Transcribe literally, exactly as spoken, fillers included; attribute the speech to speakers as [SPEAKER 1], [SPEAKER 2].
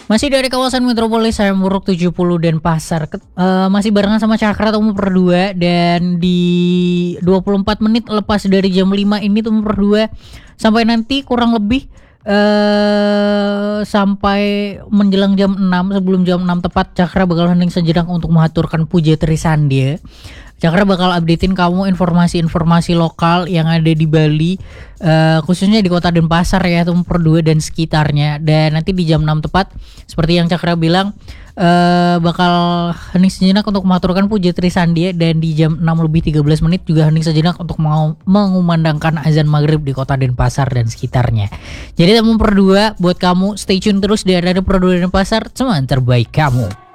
[SPEAKER 1] Masih dari kawasan metropolis Hayamuruk tujuh puluh Denpasar. Ket- eh, masih barengan sama Cakra Temu Perdua. Dan di dua puluh empat menit lepas dari jam lima ini Temu Perdua, sampai nanti kurang lebih eh sampai menjelang jam enam, sebelum jam enam tepat Cakra bakal hening sejenak untuk mengaturkan puja Trisandya. Cakra bakal updatein kamu informasi-informasi lokal yang ada di Bali, eh, khususnya di kota Denpasar ya, Temu Perdua dan sekitarnya. Dan nanti di jam enam tepat, seperti yang Cakra bilang, eh, bakal hening sejenak untuk mengaturkan puja Trisandya. Dan di jam enam lebih tiga belas menit juga hening sejenak untuk mau mengumandangkan azan maghrib di kota Denpasar dan sekitarnya. Jadi Temu Perdua, buat kamu stay tune terus di Radio Perdua Denpasar, cuman terbaik kamu.